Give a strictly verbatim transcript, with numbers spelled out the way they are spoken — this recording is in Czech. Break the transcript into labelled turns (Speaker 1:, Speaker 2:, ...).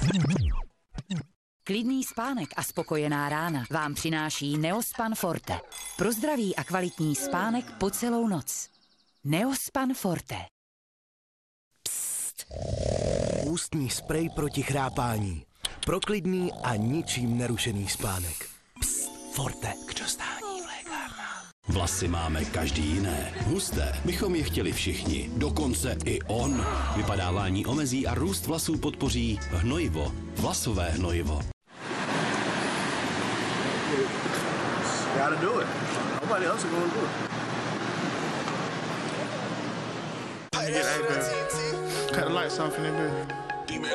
Speaker 1: Klidný spánek a spokojená rána vám přináší Neospan Forte. Pro zdravý a kvalitní spánek po celou noc. Neospan Forte.
Speaker 2: Psst. Ústní sprej proti chrápání. Pro klidný a ničím nerušený spánek. Psst. Forte. K dostání v lékárnách.
Speaker 3: Vlasy máme každý jiné. Husté bychom je chtěli všichni. Dokonce i on. Vypadávání omezí a růst vlasů podpoří hnojivo. Vlasové hnojivo.
Speaker 4: Gotta do it. Nobody else is gonna do it.
Speaker 5: Hey, baby. Cut the lights off in that bitch.